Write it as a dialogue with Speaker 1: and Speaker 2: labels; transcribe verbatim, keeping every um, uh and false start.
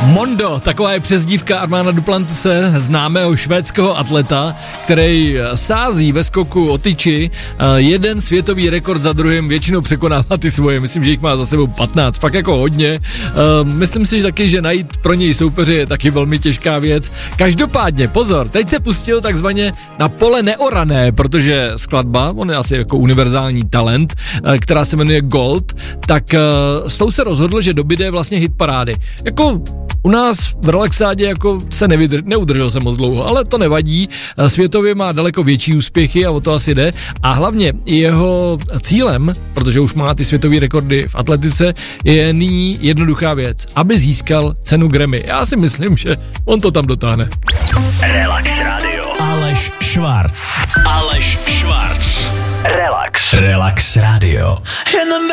Speaker 1: Mondo, taková je přezdívka Armanda Duplantise, známého švédského atleta, který sází ve skoku o tyči jeden světový rekord za druhým, většinou překonává ty svoje, myslím, že jich má za sebou patnáct, fakt jako hodně. Myslím si že taky, že najít pro něj soupeře je taky velmi těžká věc. Každopádně, pozor, teď se pustil takzvaně na pole neorané, protože skladba, on je asi jako univerzální talent, která se jmenuje Gold, tak s tou se rozhodl, že dobyde vlastně hit parády. Jako u nás v relaxádě jako se nevydr- neudržel se moc dlouho, ale to nevadí. Světově má daleko větší úspěchy a o to asi jde. A hlavně jeho cílem, protože už má ty světové rekordy v atletice, je nyní jednoduchá věc, aby získal cenu Grammy. Já si myslím, že on to tam dotáhne.
Speaker 2: Relax Radio.
Speaker 3: Aleš Švarc.
Speaker 2: Aleš Švarc. Relax.
Speaker 3: Relax Radio.